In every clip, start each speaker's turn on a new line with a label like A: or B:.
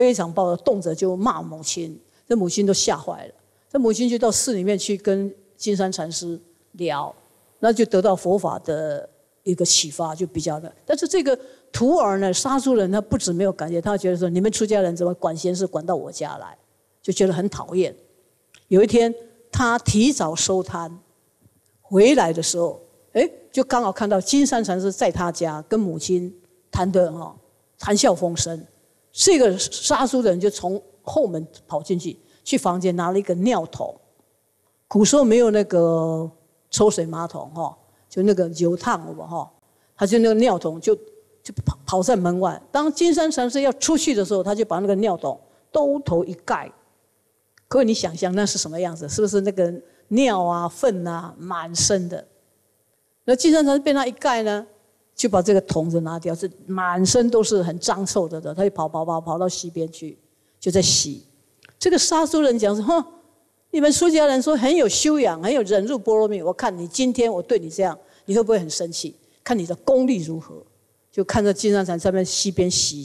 A: 非常暴躁，动辄就骂母亲，这母亲都吓坏了。这母亲就到寺里面去跟金山禅师聊，那就得到佛法的一个启发，就比较的。但是这个徒儿呢，杀猪人，他不止没有感觉，他觉得说你们出家人怎么管闲事管到我家来，就觉得很讨厌。有一天他提早收摊回来的时候，就刚好看到金山禅师在他家跟母亲谈笑风生。这个杀猪人就从后门跑进去房间拿了一个尿桶。古时候没有那个抽水马桶就那个油烫他就那个尿桶就跑在门外。当金山禅师要出去的时候，他就把那个尿桶兜头一盖。各位你想象那是什么样子？是不是那个尿啊粪啊满身的？那金山禅师被他一盖呢，就把这个桶子拿掉，是满身都是很脏臭的，他就跑到溪边去，就在洗。这个杀猪人讲说：你们出家人说很有修养，很有忍辱波罗蜜，我看你今天我对你这样，你会不会很生气？看你的功力如何？就看着金山禅在那边溪边洗。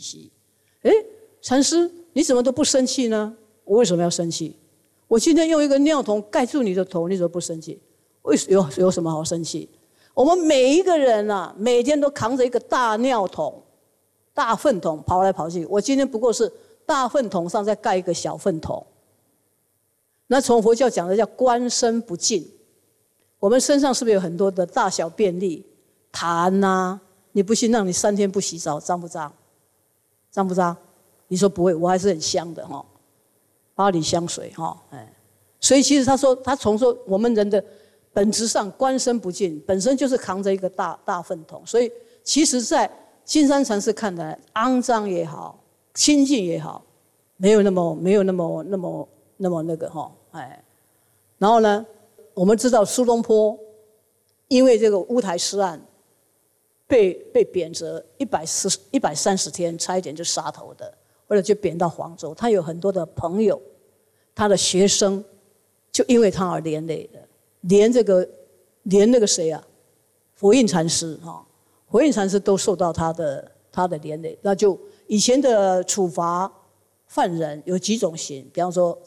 A: 禅师你怎么都不生气呢？我为什么要生气？我今天用一个尿桶盖住你的头，你怎么不生气？有什么好生气？我们每一个人啊，每天都扛着一个大尿桶、大粪桶跑来跑去。我今天不过是大粪桶上再盖一个小粪桶。那从佛教讲的叫观身不净。我们身上是不是有很多的大小便粒、痰啊？你不信，让你3天不洗澡，脏不脏？脏不脏？你说不会，我还是很香的巴黎香水所以其实他说我们人的本质上观身不净，本身就是扛着一个大粪桶。所以其实在金山禅师看来，肮脏也好，清净也好，没有那么那个然后呢，我们知道苏东坡因为这个乌台诗案被贬谪130天，差一点就杀头的，或者就贬到黄州。他有很多的朋友，他的学生就因为他而连累的。连那个谁啊，佛印禅师佛印禅师都受到他的连累。那就以前的处罚犯人有几种刑，比方说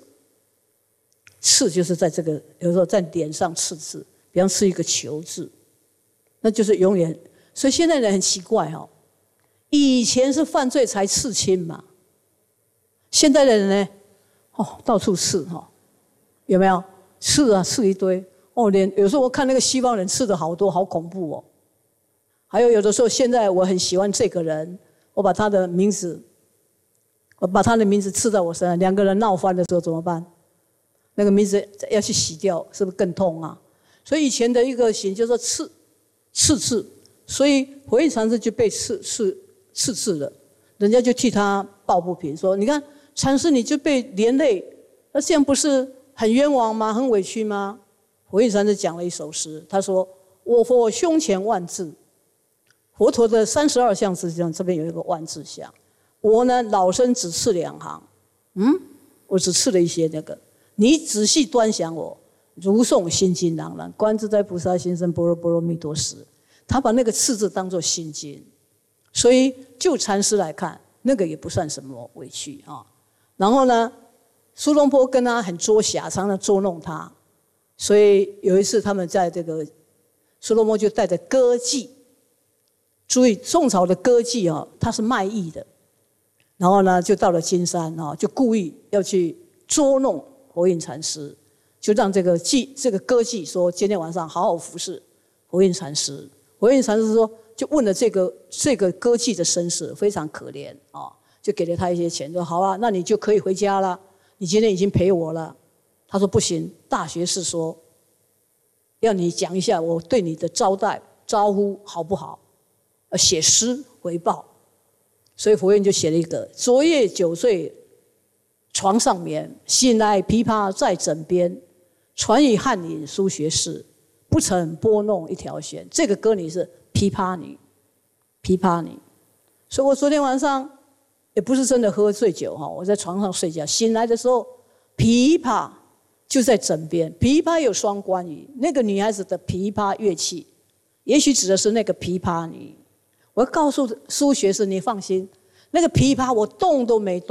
A: 刺就是在这个有时候在脸上刺，比方刺一个球字，那就是永远。所以现在人很奇怪以前是犯罪才刺青嘛，现在的人呢到处刺有没有？刺一堆有时候我看那个西方人刺的好多，好恐怖还有的时候，现在我很喜欢这个人，我把他的名字刺在我身上，两个人闹翻的时候怎么办？那个名字要去洗掉，是不是更痛啊？所以以前的一个刑就是说刺，所以佛印禅师就被刺了，人家就替他抱不平，说你看禅师你就被连累，那这样不是很冤枉吗？很委屈吗？佛印禅师讲了一首诗，他说：我佛胸前万字，佛陀的32相之中，这边有一个万字相。我呢，老身只刺2行，我只刺了一些那个。你仔细端详我，如诵心经朗然，观自在菩萨心生般若波罗蜜多时。他把那个刺字当作心经，所以就禅师来看，那个也不算什么委屈然后呢，苏东坡跟他很捉狭，常常捉弄他，所以有一次他们在这个苏东坡就带着歌妓，注意宋朝的歌妓他是卖艺的，然后呢就到了金山就故意要去捉弄佛印禅师，就让这个歌妓说今天晚上好好服侍佛印禅师。佛印禅师说就问了这个歌妓的身世，非常可怜就给了他一些钱，说好啊，那你就可以回家了，你今天已经陪我了。他说不行，大学士说要你讲一下我对你的招呼好不好，写诗回报。所以佛印就写了一个：昨夜酒醉床上眠，醒来琵琶在枕边，传以翰林书学士，不曾拨弄一条弦。这个歌女是琵琶女。所以我昨天晚上也不是真的喝醉酒我在床上睡觉，醒来的时候琵琶就在枕边。琵琶有双关语，那个女孩子的琵琶乐器也许指的是那个琵琶女。我要告诉书学士，你放心， 那个琵琶我动都没动。